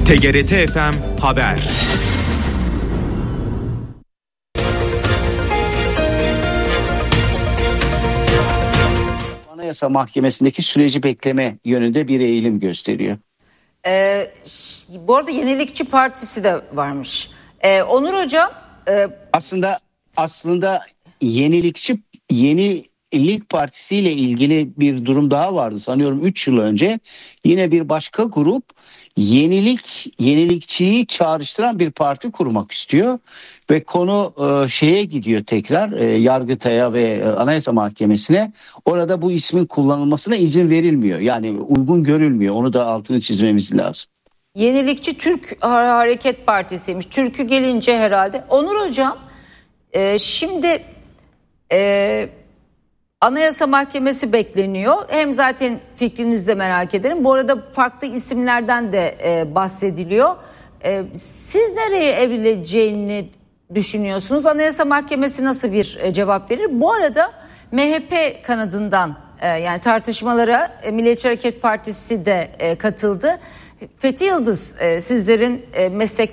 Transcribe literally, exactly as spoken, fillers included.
T G R T F M Haber. Anayasa Mahkemesi'ndeki süreci bekleme yönünde bir eğilim gösteriyor. Ee, bu arada Yenilikçi Partisi de varmış. Ee, Onur Hocam. E... Aslında aslında Yenilikçi Yenilik Partisi ile ilgili bir durum daha vardı. Sanıyorum üç yıl önce yine bir başka grup yenilik yenilikçiyi çağrıştıran bir parti kurmak istiyor ve konu e, şeye gidiyor tekrar e, Yargıtay'a ve e, Anayasa Mahkemesi'ne. Orada bu ismin kullanılmasına izin verilmiyor. Yani uygun görülmüyor. Onu da altını çizmemiz lazım. Yenilikçi Türk Hareket Partisi'ymiş. Türk'ü gelince herhalde. Onur Hocam, e, şimdi e, Anayasa Mahkemesi bekleniyor. Hem zaten fikrinizi de merak ederim. Bu arada farklı isimlerden de e, bahsediliyor. E, siz nereye evrileceğini düşünüyorsunuz? Anayasa Mahkemesi nasıl bir e, cevap verir? Bu arada M H P kanadından e, yani tartışmalara e, Milliyetçi Hareket Partisi de e, katıldı. Fethi Yıldız, e, sizlerin e, meslek